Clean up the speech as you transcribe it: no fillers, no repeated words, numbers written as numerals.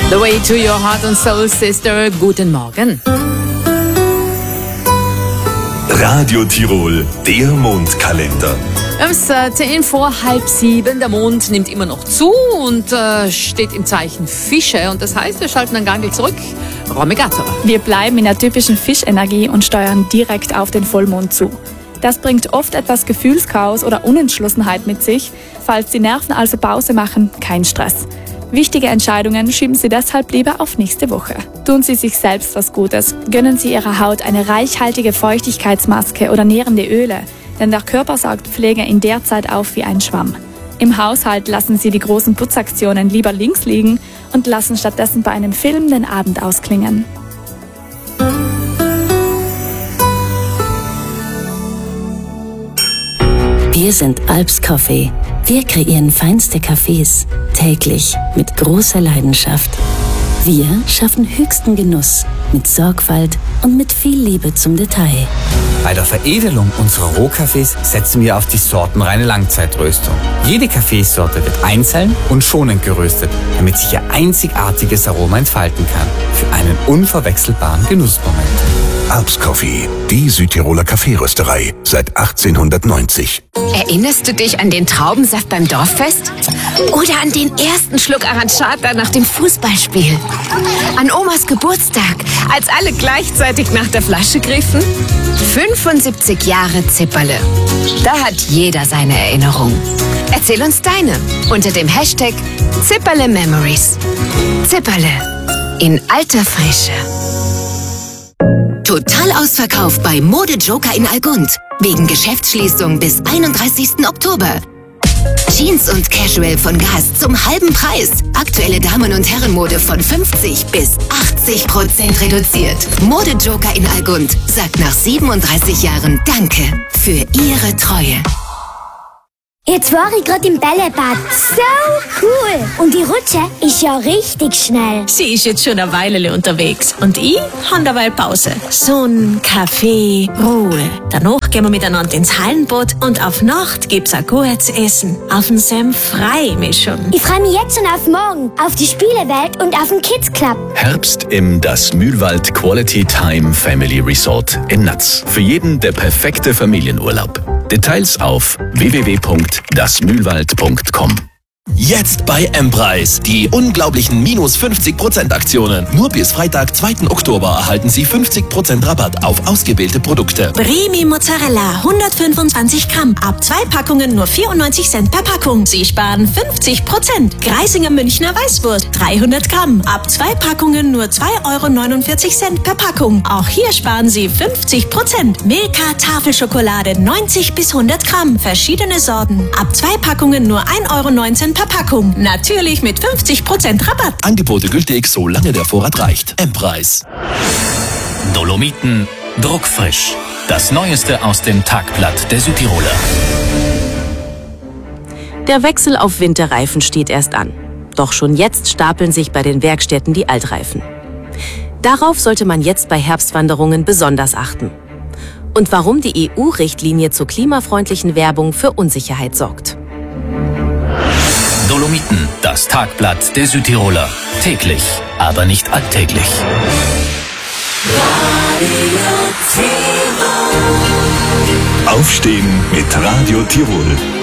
The Way to Your Heart and Soul, Sister. Guten Morgen. Radio Tirol, der Mondkalender. Es ist 6:10. Der Mond nimmt immer noch zu und steht im Zeichen Fische. Und das heißt, wir schalten den Gang zurück. Romy Gatterer. Wir bleiben in der typischen Fischenergie und steuern direkt auf den Vollmond zu. Das bringt oft etwas Gefühlschaos oder Unentschlossenheit mit sich. Falls die Nerven also Pause machen, kein Stress. Wichtige Entscheidungen schieben Sie deshalb lieber auf nächste Woche. Tun Sie sich selbst was Gutes. Gönnen Sie Ihrer Haut eine reichhaltige Feuchtigkeitsmaske oder nährende Öle, denn der Körper saugt Pflege in der Zeit auf wie ein Schwamm. Im Haushalt lassen Sie die großen Putzaktionen lieber links liegen und lassen stattdessen bei einem Film den Abend ausklingen. Wir sind Alps Coffee. Wir kreieren feinste Kaffees, täglich mit großer Leidenschaft. Wir schaffen höchsten Genuss mit Sorgfalt und mit viel Liebe zum Detail. Bei der Veredelung unserer Rohkaffees setzen wir auf die sortenreine Langzeitröstung. Jede Kaffeesorte wird einzeln und schonend geröstet, damit sich ihr einzigartiges Aroma entfalten kann. Für einen unverwechselbaren Genussmoment. Alps Coffee, die Südtiroler Kaffeerösterei seit 1890. Erinnerst du dich an den Traubensaft beim Dorffest? Oder an den ersten Schluck Arancata nach dem Fußballspiel? An Omas Geburtstag, als alle gleichzeitig nach der Flasche griffen? 75 Jahre Zipperle. Da hat jeder seine Erinnerung. Erzähl uns deine unter dem Hashtag Zipperle Memories. Zipperle in alter Frische. Total ausverkauft bei Mode Joker in Algund. Wegen Geschäftsschließung bis 31. Oktober. Jeans und Casual von Gas zum halben Preis. Aktuelle Damen- und Herrenmode von 50 bis 80% reduziert. Mode Joker in Algund sagt nach 37 Jahren Danke für Ihre Treue. Jetzt war ich gerade im Bällebad. So cool. Und die Rutsche ist ja richtig schnell. Sie ist jetzt schon eine Weile unterwegs. Und ich habe dabei Pause. Sonne, Kaffee, Ruhe. Danach gehen wir miteinander ins Hallenbad und auf Nacht gibt's ein gutes Essen. Auf den Senf freue ich mich schon. Ich freue mich jetzt schon auf morgen, auf die Spielewelt und auf den Kids Club. Herbst im Das Mühlwald Quality Time Family Resort in Natz. Für jeden der perfekte Familienurlaub. Details auf www.dasmühlwald.com. Jetzt bei M-Preis. Die unglaublichen minus 50% Aktionen. Nur bis Freitag, 2. Oktober erhalten Sie 50% Rabatt auf ausgewählte Produkte. Bremi Mozzarella 125 Gramm. Ab 2 Packungen nur 94 Cent per Packung. Sie sparen 50%. Greisinger Münchner Weißwurst 300 Gramm. Ab 2 Packungen nur 2,49 Euro per Packung. Auch hier sparen Sie 50%. Milka Tafelschokolade 90 bis 100 Gramm. Verschiedene Sorten. Ab 2 Packungen nur 1,19 Euro per Packung. Natürlich mit 50% Rabatt. Angebote gültig, solange der Vorrat reicht. M-Preis. Dolomiten druckfrisch. Das Neueste aus dem Tagblatt der Südtiroler. Der Wechsel auf Winterreifen steht erst an. Doch schon jetzt stapeln sich bei den Werkstätten die Altreifen. Darauf sollte man jetzt bei Herbstwanderungen besonders achten. Und warum die EU-Richtlinie zur klimafreundlichen Werbung für Unsicherheit sorgt. Dolomiten, das Tagblatt der Südtiroler. Täglich, aber nicht alltäglich. Aufstehen mit Radio Tirol.